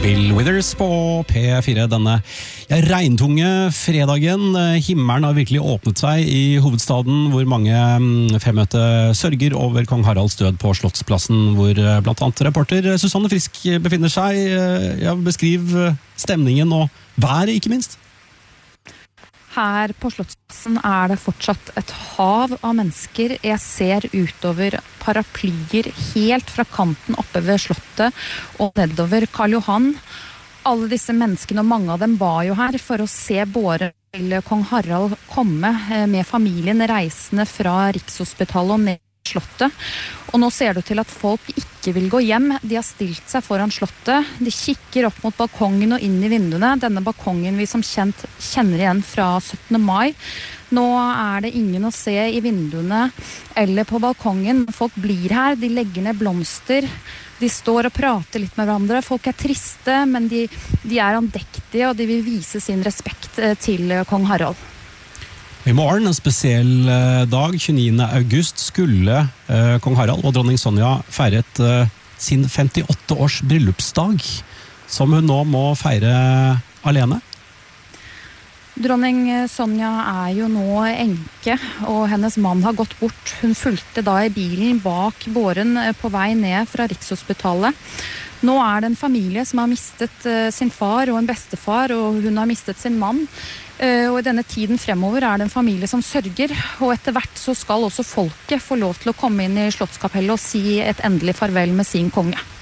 Bill Withers på P4 denne regntunge fredagen. Himmelen har virkelig åpnet seg i hovedstaden, hvor mange fremmøtte sørger over kong Haralds død på Slottsplassen, hvor blant annet reporter Susanne Frisk befinner seg. Beskriv stemningen og været, ikke minst. Her på Slottsplassen det fortsatt et hav av mennesker. Jeg ser utover paraplyer helt fra kanten oppe ved Slottet og nedover Karl Johan. Alle disse menneskene, og mange av dem var jo her for å se båren til kong Harald komme med familien reisende fra Rikshospitalet og ned til Slottet. Og nå ser det til at folk ikke vil gå hjem. De har stilt seg foran Slottet. De kikker opp mot balkongen og inn i vinduene. Denne balkongen vi som kjent kjenner igjen fra 17. mai. Nå det ingen å se i vinduene eller på balkongen. Folk blir her, de legger ned blomster. De står og prater litt med hverandre. Folk triste, men de andektige, og de vil vise sin respekt til kong Harald. I morgen, en spesiell dag, 29. august, skulle kong Harald og dronning Sonja feiret sin 58-års bryllupsdag, som hun nå må feire alene. Dronning Sonja jo nå enke, og hennes mann har gått bort. Hun fulgte da i bilen bak båren på vei ned fra Rikshospitalet. Nå det en familie som har mistet sin far og en bestefar, og hun har mistet sin mann. Og i denne tiden fremover det en familie som sørger, og etter hvert så skal også folket få lov til å komme inn i Slottskapellet og si et endelig farvel med sin konge.